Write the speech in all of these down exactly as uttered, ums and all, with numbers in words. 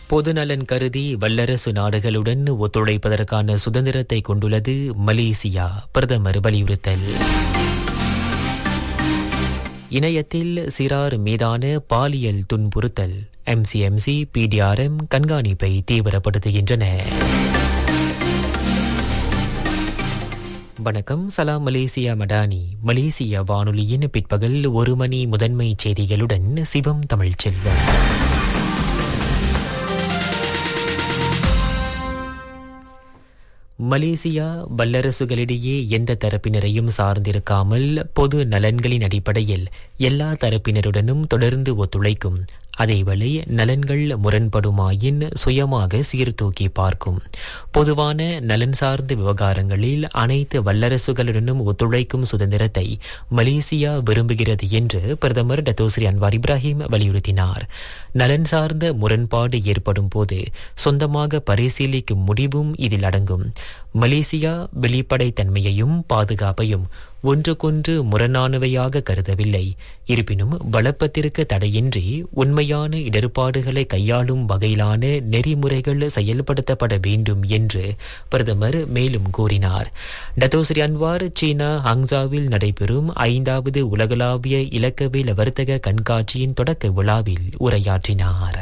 பொதுநலன் கருதி வல்லரசு நாடுகளுடன் ஒத்துழைப்பதற்கான சுதந்திரத்தை கொண்டுள்ளது மலேசியா, பிரதமர் வலியுறுத்தல். இணையத்தில் சிறார் மீதான பாலியல் துன்புறுத்தல், எம்சிஎம்சி பிடிஆர்எம் கண்காணிப்பை தீவிரப்படுத்துகின்றன. வணக்கம், சலாம் மலேசியா மடானி. மலேசியா வானொலியின் பிற்பகல் ஒரு மணி முதன்மை செய்திகளுடன் சிவம் தமிழ் செல்வம். மலேசியா வல்லரசுகளிடையே எந்த தரப்பினரையும் சார்ந்திருக்காமல் பொது நலன்களின் அடிப்படையில் எல்லா தரப்பினருடனும் தொடர்ந்து ஒத்துழைக்கும். அதேவேளை நலன்கள் முரண்படுமாயின் சுயமாக சீர்தூக்கி பார்க்கும். பொதுவான நலன் சார்ந்த விவகாரங்களில் அனைத்து வல்லரசுகளுடனும் ஒத்துழைக்கும் சுதந்திரத்தை மலேசியா விரும்புகிறது என்று பிரதமர் டத்தோஸ்ரீ அன்வார் இப்ராஹிம் வலியுறுத்தினார். நலன் சார்ந்த முரண்பாடு ஏற்படும் போது சொந்தமாக பரிசீலிக்கும் முடிவும் இதில் அடங்கும். மலேசியா வெளிப்படைத்தன்மையையும் பாதுகாப்பையும் ஒன்றுக்கொன்று முரணானவையாக கருதவில்லை. இருப்பினும் வளப்பத்திற்கு தடையின்றி உண்மையான இடர்பாடுகளை கையாளும் வகையிலான நெறிமுறைகள் செயல்படுத்தப்பட வேண்டும் என்று பிரதமர் மேலும் கூறினார். டத்தோஸ்ரீ அன்வார் சீனா ஹங்சாவில் நடைபெறும் ஐந்தாவது உலகளாவிய இலக்கவியல் வர்த்தக கண்காட்சியின் தொடக்க விழாவில் உரையாற்றினார்.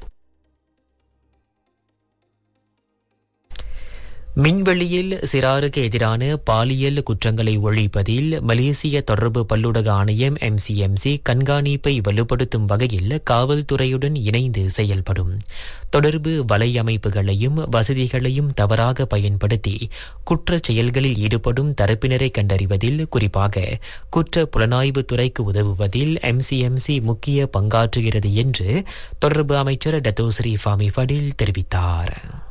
மின்வெளியில் சிறாருக்கு எதிரான பாலியல் குற்றங்களை ஒழிப்பதில் மலேசிய தொடர்பு பல்லுலக ஆணையம் எம்சிஎம்சி கண்காணிப்பை வலுப்படுத்தும் வகையில் காவல்துறையுடன் இணைந்து செயல்படும். தொடர்பு வலையமைப்புகளையும் வசதிகளையும் தவறாக பயன்படுத்தி குற்றச் செயல்களில் ஈடுபடும் தரப்பினரை கண்டறிவதில், குறிப்பாக குற்ற புலனாய்வு துறைக்கு உதவுவதில் எம்சிஎம்சி முக்கிய பங்காற்றுகிறது என்று தொடர்பு அமைச்சர் டத்தோஸ்ரீ ஃபாமி ஃபடில் தெரிவித்தார்.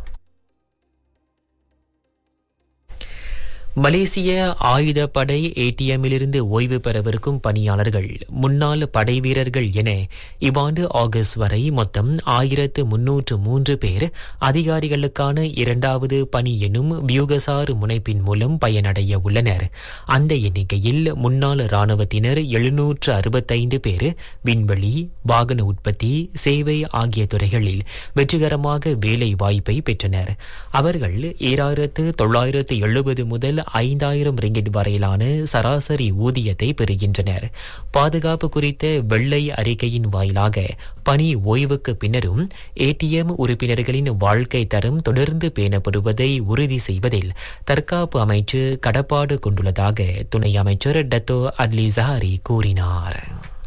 மலேசிய ஆயுதப்படை ஏடிஎம்மிலிருந்து ஓய்வு பெறவிருக்கும் பணியாளர்கள், முன்னாள் படை வீரர்கள் என இவ்வாண்டு ஆகஸ்ட் வரை மொத்தம் ஆயிரத்து முன்னூற்று மூன்று பேர் அதிகாரிகளுக்கான இரண்டாவது பணி எனும் வியூகசார் முனைப்பின் மூலம் பயனடைய உள்ளனர். அந்த எண்ணிக்கையில் முன்னாள் இராணுவத்தினர் எழுநூற்று அறுபத்தைந்து பேர் விண்வெளி, வாகன உற்பத்தி, சேவை ஆகிய துறைகளில் வெற்றிகரமாக வேலை வாய்ப்பை பெற்றனர். அவர்கள் ஏழாயிரத்து தொள்ளாயிரத்து எழுபது முதல் ஐந்தாயிரம் ரிங்கிட் வரையிலான சராசரி ஊதியத்தை பெறுகின்றனர். பாதுகாப்பு குறித்த வெள்ளை அறிக்கையின் வாயிலாக பணி ஓய்வுக்கு பின்னரும் ஏடிஎம் உறுப்பினர்களின் வாழ்க்கை தரம் தொடர்ந்து பேணப்படுவதை உறுதி செய்வதில் தற்காப்பு அமைச்சு கடப்பாடு கொண்டுள்ளதாக துணை அமைச்சர் டத்தோ அட்லி ஜஹாரி கூறினார்.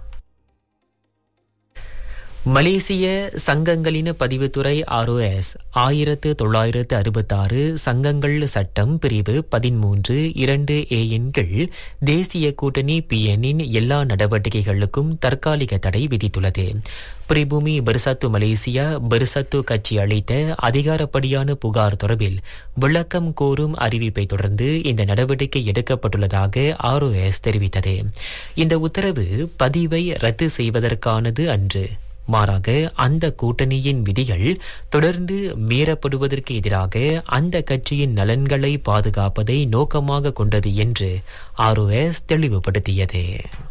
மலேசிய சங்கங்களின் பதிவுத்துறை ஆர்ஓஎஸ் ஆயிரத்து தொள்ளாயிரத்து அறுபத்தாறு சங்கங்கள் சட்டம் பிரிவு பதிமூன்று இரண்டு ஏயின் கீழ் தேசிய கூட்டணி பிஎன்னின் எல்லா நடவடிக்கைகளுக்கும் தற்காலிக தடை விதித்துள்ளது. பிரிபூமி பெர்சத்து மலேசியா பெர்சத்து கட்சி அளித்த அதிகாரப்படியான புகார் தொடர்பில் விளக்கம் கோரும் அறிவிப்பை தொடர்ந்து இந்த நடவடிக்கை எடுக்கப்பட்டுள்ளதாக ஆர்ஓஎஸ் தெரிவித்தது. இந்த உத்தரவு பதிவை ரத்து செய்வதற்கானது அன்று, மாறாக அந்த கூட்டணியின் விதிகள் தொடர்ந்து மீறப்படுவதற்கு எதிராக அந்த கட்சியின் நலன்களை பாதுகாப்பதை நோக்கமாக கொண்டது என்று ஆர்ஓஎஸ் தெளிவுபடுத்தியது.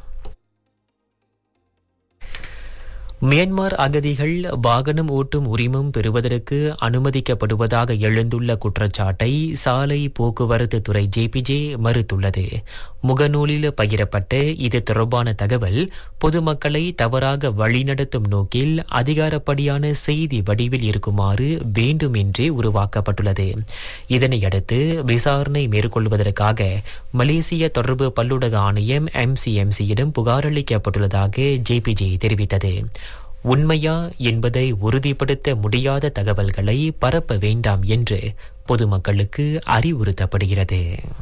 மியான்மர் அகதிகள் வாகனம் ஓட்டும் உரிமம் பெறுவதற்கு அனுமதிக்கப்படுவதாக எழுந்துள்ள குற்றச்சாட்டை சாலை போக்குவரத்து துறை ஜேபிஜே மறுத்துள்ளது. முகநூலில் பகிரப்பட்ட இது தொடர்பான தகவல் பொதுமக்களை தவறாக வழிநடத்தும் நோக்கில் அதிகாரப்படியான செய்தி வடிவில் இருக்குமாறு வேண்டுமென்றே உருவாக்கப்பட்டுள்ளது. இதனையடுத்து விசாரணை மேற்கொள்வதற்காக மலேசிய தொடர்பு பல்லுலக ஆணையம் எம்சிஎம்சியிடம் புகார் அளிக்கப்பட்டுள்ளதாக ஜேபிஜே தெரிவித்தது. உண்மையா என்பதை உறுதிப்படுத்த முடியாத தகவல்களை பரப்ப வேண்டாம் என்று பொதுமக்களுக்கு அறிவுறுத்தப்படுகிறது.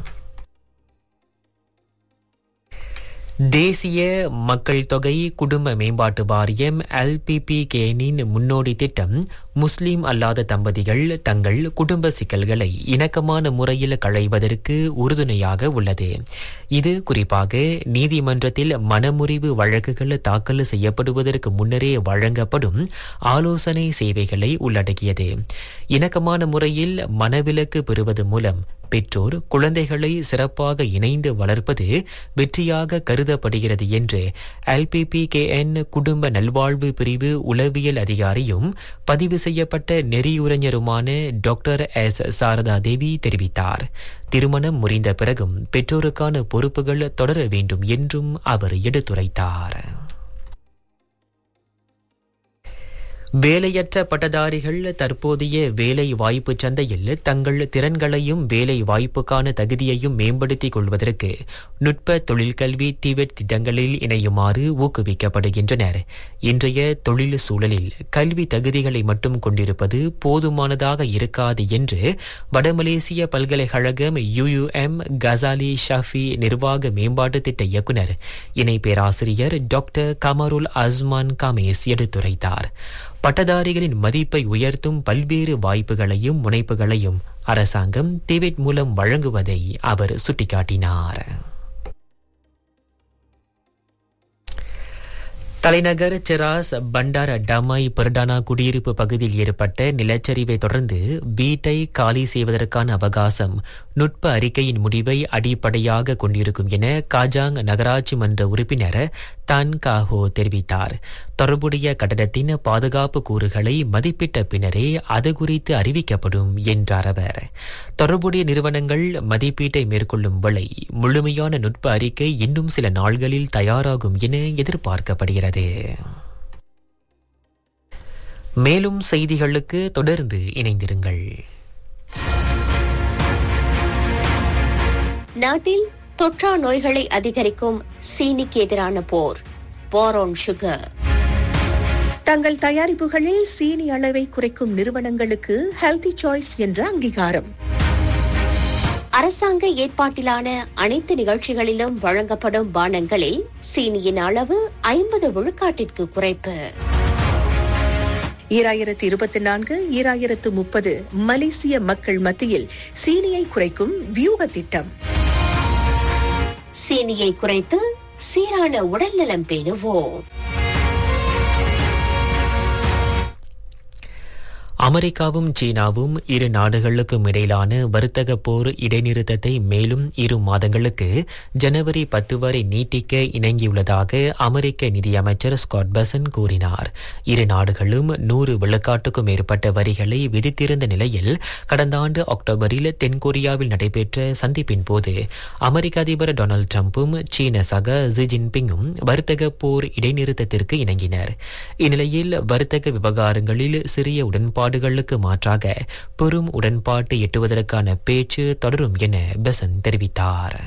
தேசிய மக்கள் தொகை குடும்ப மேம்பாட்டு வாரியம் எல்பிபிகேனின் முன்னோடி திட்டம் முஸ்லிம் அல்லாத தம்பதிகள் தங்கள் குடும்ப சிக்கல்களை இணக்கமான முறையில் களைவதற்கு உறுதுணையாக உள்ளது. இது குறிப்பாக நீதிமன்றத்தில் மனமுறிவு வழக்குகள் தாக்கல் செய்யப்படுவதற்கு முன்னரே வழங்கப்படும் ஆலோசனை சேவைகளை உள்ளடக்கியது. இணக்கமான முறையில் மனவிலக்கு பெறுவது மூலம் பெற்றோர் குழந்தைகளை சிறப்பாக இணைந்து வளர்ப்பது வெற்றியாக கருதப்படுகிறது என்று எல்பிபிகேஎன் குடும்ப நல்வாழ்வு பிரிவு உளவியல் அதிகாரியும் பதிவு செய்யப்பட்ட நெறியுரைஞருமான டாக்டர் எஸ் சாரதா தேவி தெரிவித்தார். திருமணம் முறிந்த பிறகும் பெற்றோருக்கான பொறுப்புகள் தொடர வேண்டும் என்றும் அவர் எடுத்துரைத்தார். வேலையற்ற பட்டதாரிகள் தற்போதைய வேலை வாய்ப்பு சந்தையில் தங்கள் திறன்களையும் வேலை வாய்ப்புக்கான தகுதியையும் மேம்படுத்திக் கொள்வதற்கு நுட்ப தொழிற்கல்வி டிவெட் திட்டங்களில் இணையுமாறு ஊக்குவிக்கப்படுகின்றனர். இன்றைய தொழில் சூழலில் கல்வி தகுதிகளை மட்டும் கொண்டிருப்பது போதுமானதாக இருக்காது என்று வடமலேசிய பல்கலைக்கழகம் யுயுஎம் கசாலி ஷாஃபி நிர்வாக மேம்பாட்டு திட்ட இயக்குநர் இணை பேராசிரியர் டாக்டர் கமருல் அஸ்மான் கமேஸ் எடுத்துரைத்தார். பட்டதாரிகளின் மதிப்பை உயர்த்தும் பல்வேறு வாய்ப்புகளையும் முனைப்புகளையும் அரசாங்கம் டிவெட் மூலம் வழங்குவதை அவர் சுட்டிக்காட்டினார். தலைநகர் செராஸ் பண்டார டமாய் பர்டானா குடியிருப்பு பகுதியில் ஏற்பட்ட நிலச்சரிவை தொடர்ந்து வீட்டை காலி செய்வதற்கான அவகாசம் நுட்ப அறிக்கையின் முடிவை அடிப்படையாக கொண்டிருக்கும் என காஜாங் நகராட்சி மன்ற உறுப்பினர் தான் காஹோ தெரிவித்தார். தொடர்புடைய கட்டடத்தின் பாதுகாப்பு கூறுகளை மதிப்பிட்ட பின்னரே அது குறித்து அறிவிக்கப்படும் என்றார் அவர். தொடர்புடைய நிறுவனங்கள் மதிப்பீட்டை மேற்கொள்ளும் வேளை முழுமையான நுட்ப அறிக்கை இன்னும் சில நாள்களில் தயாராகும் என எதிர்பார்க்கப்படுகிறது. மேலும் செய்திகளுக்கு தொடர்ந்து இணைந்திருங்கள். நாட்டில் தொற்றா நோய்களை அதிகரிக்கும் சீனிக்கு எதிரான போர். Boron sugar. தங்கள் தயாரிப்புகளில் சீனி அளவை குறைக்கும் நிறுவனங்களுக்கு ஹெல்தி சாய்ஸ் என்ற அங்கீகாரம். அரசாங்க ஏற்பாட்டிலான அனைத்து நிகழ்ச்சிகளிலும் வழங்கப்படும் பானங்களில் சீனியின் அளவு ஐம்பது விழுக்காட்டிற்கு குறைப்பு. ஈராயிரத்து இருபத்தி நான்கு ஈராயிரத்து முப்பது மலேசிய மக்கள் மத்தியில் சீனியை குறைக்கும் வியூக திட்டம். சீனியை குறைத்து சீரான உடல்நலம் பேணுவோம். அமெரிக்காவும் சீனாவும் இரு நாடுகளுக்கும் இடையிலான வர்த்தக போர் இடைநிறுத்தத்தை மேலும் இரு மாதங்களுக்கு ஜனவரி பத்து வரை நீட்டிக்க இணங்கியுள்ளதாக அமெரிக்க நிதியமைச்சர் ஸ்காட் பெசன் கூறினார். இரு நாடுகளும் நூறு விழுக்காட்டுக்கும் மேற்பட்ட வரிகளை விதித்திருந்த நிலையில் கடந்த ஆண்டு அக்டோபரில் தென்கொரியாவில் நடைபெற்ற சந்திப்பின் போது அமெரிக்க அதிபர் டொனால்டு டிரம்பும் சீன சக ஜி ஜின்பிங்கும் வர்த்தக போர் இடைநிறுத்தத்திற்கு இணங்கினர். இந்நிலையில் வர்த்தக விவகாரங்களில் சிறிய உடன்பாடு களுக்கு மாற்றாக பெரும் உடன்பாட்டு எட்டுவதற்கான பேச்சு தொடரும் என பெசன் தெரிவித்தார்.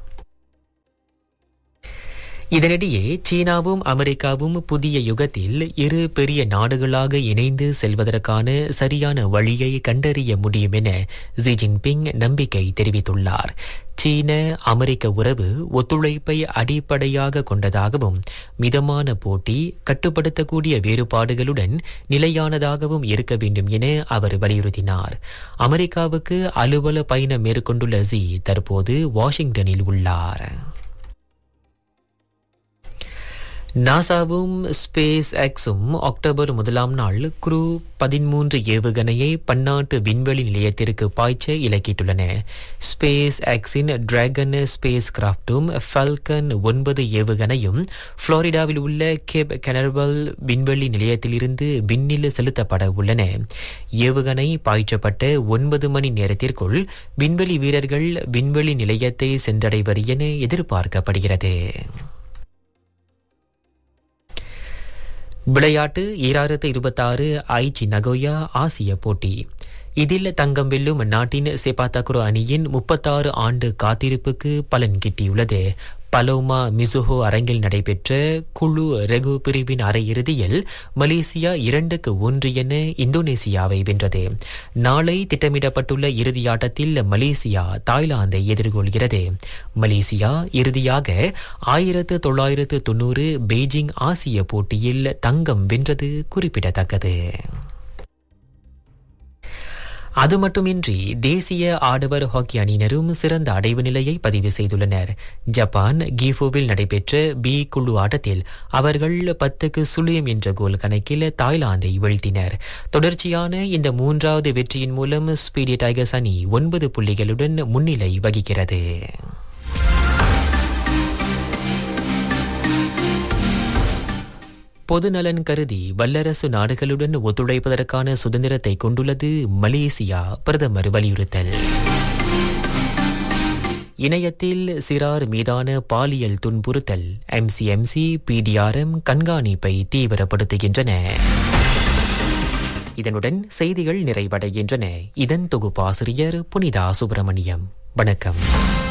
இதனிடையே சீனாவும் அமெரிக்காவும் புதிய யுகத்தில் இரு பெரிய நாடுகளாக இணைந்து செல்வதற்கான சரியான வழியை கண்டறிய முடியும் என ஜி ஜின்பிங் நம்பிக்கை தெரிவித்துள்ளார். சீன அமெரிக்க உறவு ஒத்துழைப்பை அடிப்படையாக கொண்டதாகவும் மிதமான போட்டி, கட்டுப்படுத்தக்கூடிய வேறுபாடுகளுடன் நிலையானதாகவும் இருக்க வேண்டும் என அவர் வலியுறுத்தினார். அமெரிக்காவுக்கு அலுவல பயணம் மேற்கொண்டுள்ள ஜி தற்போது வாஷிங்டனில் உள்ளார். நாசாவும் ஸ்பேஸ் எக்ஸும் அக்டோபர் முதலாம் நாள் குரூ பதிமூன்று ஏவுகணையை பன்னாட்டு விண்வெளி நிலையத்திற்கு பாய்ச்ச இலக்கிட்டுள்ளன. ஸ்பேஸ் எக்ஸின் டிராகன் ஸ்பேஸ் கிராப்டும் ஃபால்கன் ஒன்பது ஏவுகணையும் புளோரிடாவில் உள்ள கேப் கெனர்வல் விண்வெளி நிலையத்திலிருந்து விண்ணில் செலுத்தப்பட உள்ளன. ஏவுகணை பாய்ச்சப்பட்ட ஒன்பது மணி நேரத்திற்குள் விண்வெளி வீரர்கள் விண்வெளி நிலையத்தை சென்றடைவர் என எதிர்பார்க்கப்படுகிறது. விளையாட்டு ஈராயிரத்து இருபத்தி ஆறு ஐச்சி நகோயா ஆசிய போட்டி. இதில் தங்கம் வெல்லும் நாட்டின் செபாத்தாக்குரோ அணியின் முப்பத்தாறு ஆண்டு காத்திருப்புக்கு பலன் கிட்டியுள்ளது. பலோமா மிசுஹோ அரங்கில் நடைபெற்ற குழு ரெகு பிரிவின் அரையிறுதியில் மலேசியா இரண்டுக்கு ஒன்று என இந்தோனேசியாவை வென்றது. நாளை திட்டமிடப்பட்டுள்ள இறுதியாட்டத்தில் மலேசியா தாய்லாந்தை எதிர்கொள்கிறது. மலேசியா இறுதியாக ஆயிரத்து தொள்ளாயிரத்து தொன்னூறு பெய்ஜிங் ஆசிய போட்டியில் தங்கம் வென்றது குறிப்பிடத்தக்கது. அது மட்டுமின்றி தேசிய ஆடவர் ஹாக்கி அணியினரும் சிறந்த அடைவு நிலையை பதிவு செய்துள்ளனர். ஜப்பான் கீஃபோவில் நடைபெற்ற பி குழு ஆட்டத்தில் அவர்கள் பத்துக்கு சுழியம் என்ற கோல் கணக்கில் தாய்லாந்தை வீழ்த்தினர். தொடர்ச்சியான இந்த மூன்றாவது வெற்றியின் மூலம் ஸ்பீடி டைகர்ஸ் அணி ஒன்பது புள்ளிகளுடன் முன்னிலை வகிக்கிறது. பொதுநலன் கருதி வல்லரசு நாடுகளுடன் ஒத்துழைப்பதற்கான சுதந்திரத்தை கொண்டுள்ளது மலேசியா, பிரதமர் வலியுறுத்தல். இணையத்தில் சிறார் மீதான பாலியல் துன்புறுத்தல், எம்சிஎம்சி பிடிஆர்எம் கண்காணிப்பை தீவிரப்படுத்துகின்றன. இதனுடன் செய்திகள் நிறைவடைகின்றன. இதன் தொகுப்பாசிரியர் புனிதா சுப்பிரமணியம். வணக்கம்.